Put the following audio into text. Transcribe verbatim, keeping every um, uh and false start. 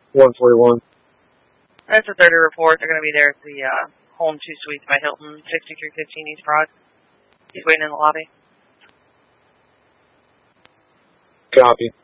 one forty-one. That's a thirty report. They're going to be there at the uh, Home Two Suites by Hilton, sixty-three fifteen East Broad. He's waiting in the lobby. Copy.